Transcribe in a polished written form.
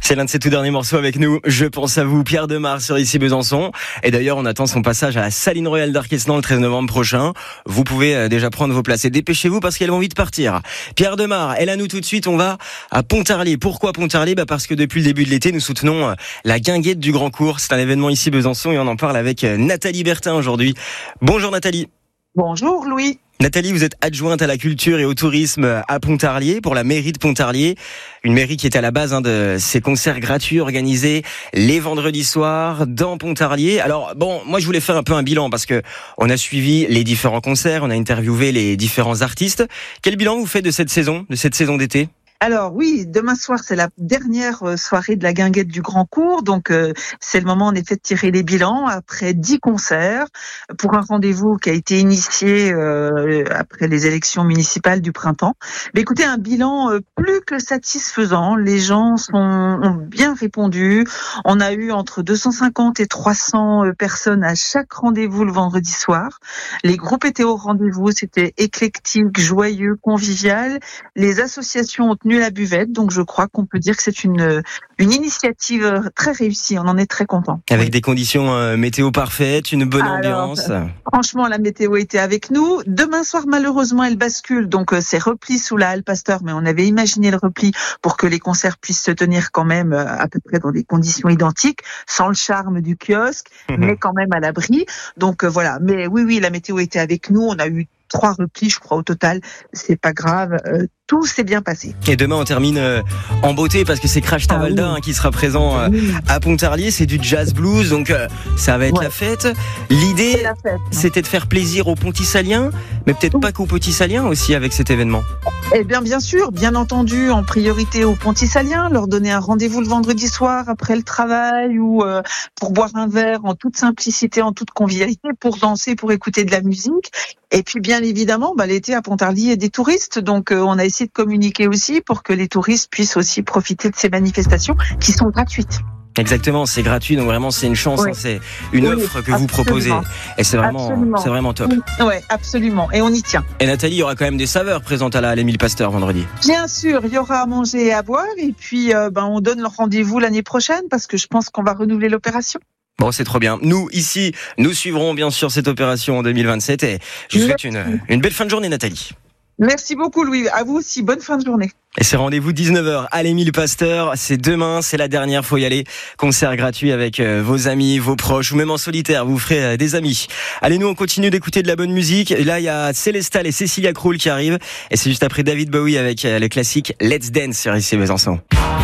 C'est l'un de ses tout derniers morceaux avec nous. Je pense à vous, Pierre Demar sur Ici Besançon. Et d'ailleurs, on attend son passage à la Saline Royale d'Arquesnan le 13 novembre prochain. Vous pouvez déjà prendre vos places et dépêchez-vous parce qu'elles vont vite partir. Pierre Demar, et là nous tout de suite, on va à Pontarlier. Pourquoi Pontarlier ? Parce que depuis le début de l'été, nous soutenons la guinguette du Grand Cours. C'est un événement ici Besançon et on en parle avec Nathalie Bertin aujourd'hui. Bonjour Nathalie. Bonjour Louis. Nathalie, vous êtes adjointe à la culture et au tourisme à Pontarlier, pour la mairie de Pontarlier. Une mairie qui est à la base de ces concerts gratuits organisés les vendredis soirs dans Pontarlier. Alors bon, moi je voulais faire un peu un bilan parce que on a suivi les différents concerts, on a interviewé les différents artistes. Quel bilan vous faites de cette saison d'été ? Alors oui, demain soir c'est la dernière soirée de la guinguette du Grand Cours, donc c'est le moment en effet de tirer les bilans après 10 concerts pour un rendez-vous qui a été initié après les élections municipales du printemps. Mais écoutez, un bilan plus que satisfaisant, les gens ont bien répondu, on a eu entre 250 et 300 personnes à chaque rendez-vous le vendredi soir. Les groupes étaient au rendez-vous, c'était éclectique, joyeux, convivial, les associations ont tenu la buvette, donc je crois qu'on peut dire que c'est une initiative très réussie, on en est très content. Avec des conditions météo parfaites, une bonne ambiance. Franchement, la météo était avec nous. Demain soir, malheureusement, elle bascule, donc c'est repli sous la halle Pasteur, mais on avait imaginé le repli pour que les concerts puissent se tenir quand même à peu près dans des conditions identiques, sans le charme du kiosque, mais quand même à l'abri. Donc voilà, mais oui, la météo était avec nous, on a eu 3 replis, je crois, au total. C'est pas grave. Tout s'est bien passé. Et demain, on termine en beauté parce que c'est Crash Tavalda qui sera présent à Pontarlier. C'est du jazz blues, donc ça va être la fête. L'idée, c'était de faire plaisir aux Pontisaliens, mais peut-être pas qu'aux Pontisaliens aussi avec cet événement. Eh bien sûr, bien entendu, en priorité aux Pontisaliens, leur donner un rendez-vous le vendredi soir après le travail ou pour boire un verre en toute simplicité, en toute convivialité, pour danser, pour écouter de la musique. Et puis bien évidemment, l'été à Pontarlier, il y a des touristes, donc on a essayé de communiquer aussi pour que les touristes puissent aussi profiter de ces manifestations qui sont gratuites. Exactement, c'est gratuit, donc vraiment c'est une chance, c'est une offre que vous proposez, et c'est vraiment top. Oui, absolument, et on y tient. Et Nathalie, il y aura quand même des saveurs présentes à l'Émile Pasteur vendredi. Bien sûr, il y aura à manger et à boire, et puis on donne le rendez-vous l'année prochaine parce que je pense qu'on va renouveler l'opération. Bon, c'est trop bien. Nous, ici, nous suivrons bien sûr cette opération en 2027 et je vous souhaite une belle fin de journée, Nathalie. Merci beaucoup, Louis. À vous aussi. Bonne fin de journée. Et c'est rendez-vous 19h à l'Émile Pasteur. C'est demain, c'est la dernière, faut y aller. Concert gratuit avec vos amis, vos proches ou même en solitaire, vous ferez des amis. Allez, nous, on continue d'écouter de la bonne musique. Et là, il y a Célestal et Cécilia Krull qui arrivent. Et c'est juste après David Bowie avec le classique Let's Dance sur Ici Besançon.